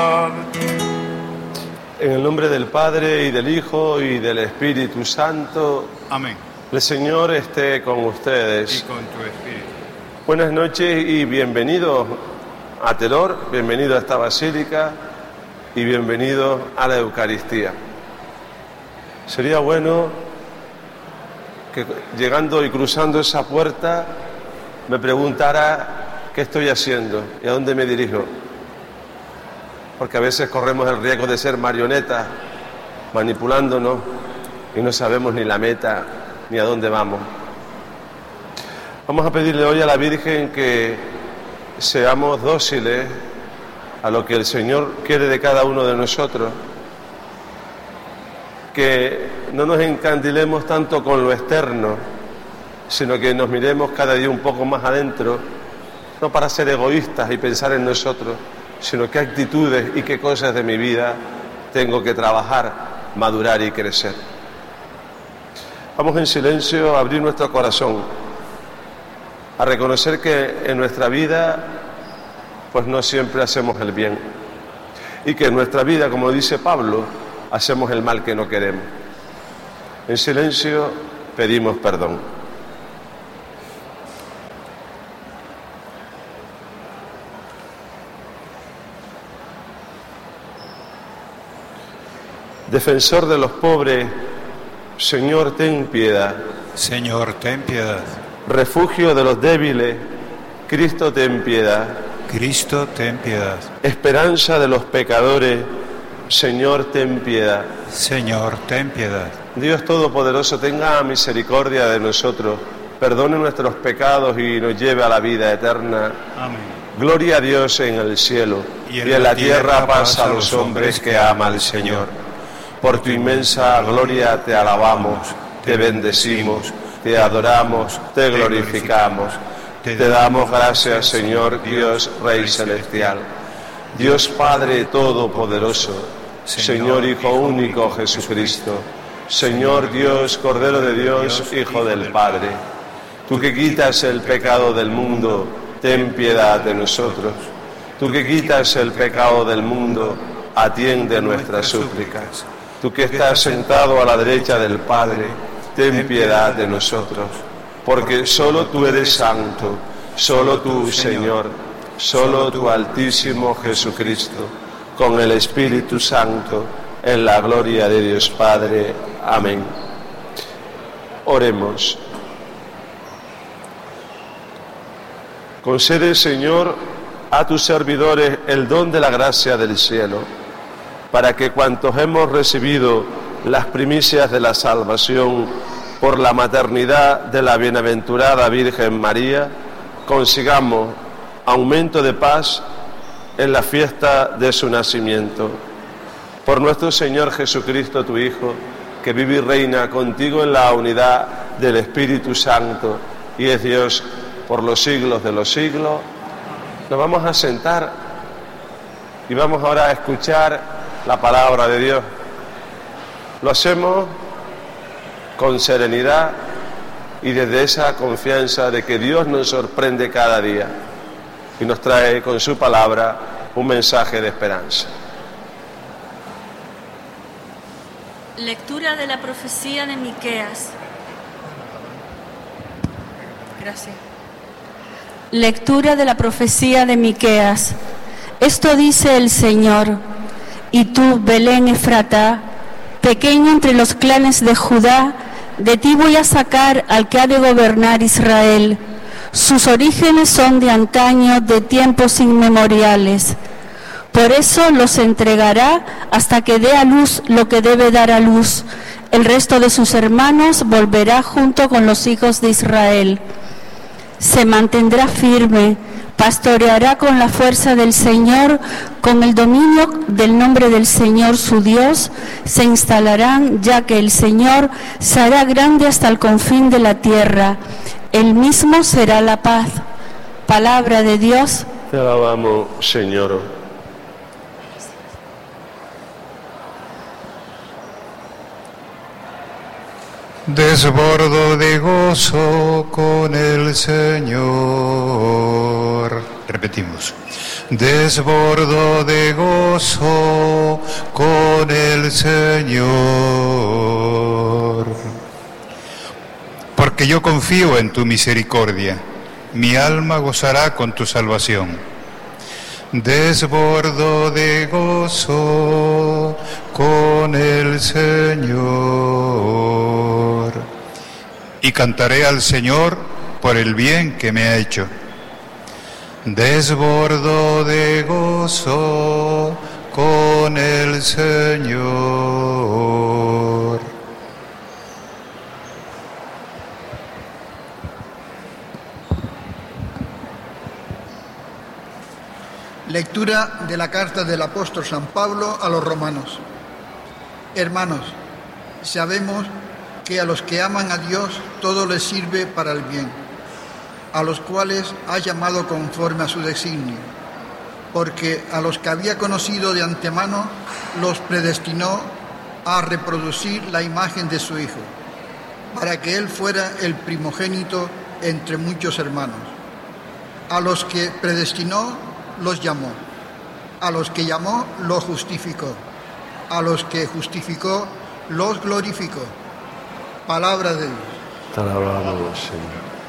En el nombre del Padre, y del Hijo, y del Espíritu Santo. Amén. El Señor esté con ustedes. Y con tu espíritu. Buenas noches y bienvenidos a Telor, bienvenidos a esta basílica y bienvenidos a la Eucaristía. Sería bueno que llegando y cruzando esa puerta me preguntara qué estoy haciendo y a dónde me dirijo. Porque a veces corremos el riesgo de ser marionetas, manipulándonos y no sabemos ni la meta ni a dónde vamos. Vamos a pedirle hoy a la Virgen que seamos dóciles a lo que el Señor quiere de cada uno de nosotros, que no nos encandilemos tanto con lo externo, sino que nos miremos cada día un poco más adentro, no para ser egoístas y pensar en nosotros, sino qué actitudes y qué cosas de mi vida tengo que trabajar, madurar y crecer. Vamos en silencio a abrir nuestro corazón, a reconocer que en nuestra vida pues no siempre hacemos el bien y que en nuestra vida, como dice Pablo, hacemos el mal que no queremos. En silencio pedimos perdón. Defensor de los pobres, Señor, ten piedad. Señor, ten piedad. Refugio de los débiles, Cristo, ten piedad. Cristo, ten piedad. Esperanza de los pecadores, Señor, ten piedad. Señor, ten piedad. Dios Todopoderoso, tenga misericordia de nosotros, perdone nuestros pecados y nos lleve a la vida eterna. Amén. Gloria a Dios en el cielo y en la tierra paz a los hombres que ama el Señor. Por tu inmensa gloria te alabamos, te bendecimos, te adoramos, te glorificamos. Te damos gracias, Señor Dios, Rey Celestial. Dios Padre Todopoderoso, Señor Hijo único Jesucristo, Señor Dios, Cordero de Dios, Hijo del Padre. Tú que quitas el pecado del mundo, ten piedad de nosotros. Tú que quitas el pecado del mundo, atiende nuestras súplicas. Tú que estás sentado a la derecha del Padre, ten piedad de nosotros, porque solo tú eres santo, solo tú, Señor, solo tú, Altísimo Jesucristo, con el Espíritu Santo, en la gloria de Dios Padre. Amén. Oremos. Concede, Señor, a tus servidores el don de la gracia del cielo, para que cuantos hemos recibido las primicias de la salvación por la maternidad de la bienaventurada Virgen María, consigamos aumento de paz en la fiesta de su nacimiento. Por nuestro Señor Jesucristo, tu Hijo, que vive y reina contigo en la unidad del Espíritu Santo y es Dios por los siglos de los siglos. Nos vamos a sentar y vamos ahora a escuchar la palabra de Dios. Lo hacemos con serenidad y desde esa confianza de que Dios nos sorprende cada día y nos trae con su palabra un mensaje de esperanza. Lectura de la profecía de Miqueas. Gracias. Lectura de la profecía de Miqueas. Esto dice el Señor: y tú, Belén Efratá, pequeño entre los clanes de Judá, de ti voy a sacar al que ha de gobernar Israel. Sus orígenes son de antaño, de tiempos inmemoriales. Por eso los entregará hasta que dé a luz lo que debe dar a luz. El resto de sus hermanos volverá junto con los hijos de Israel. Se mantendrá firme, pastoreará con la fuerza del Señor, con el dominio del nombre del Señor su Dios, se instalarán, ya que el Señor se hará grande hasta el confín de la tierra. Él mismo será la paz. Palabra de Dios. Te alabamos, Señor. Desbordo de gozo con el Señor. Repetimos. Desbordo de gozo con el Señor, porque yo confío en tu misericordia, mi alma gozará con tu salvación. Desbordo de gozo con el Señor, y cantaré al Señor por el bien que me ha hecho. Desbordo de gozo con el Señor. Lectura de la carta del apóstol San Pablo a los romanos. Hermanos, sabemos que a los que aman a Dios todo les sirve para el bien, a los cuales ha llamado conforme a su designio, porque a los que había conocido de antemano los predestinó a reproducir la imagen de su Hijo, para que Él fuera el primogénito entre muchos hermanos. A los que predestinó los llamó, a los que llamó los justificó, a los que justificó los glorificó. Palabra de Dios. Te alabamos, Señor.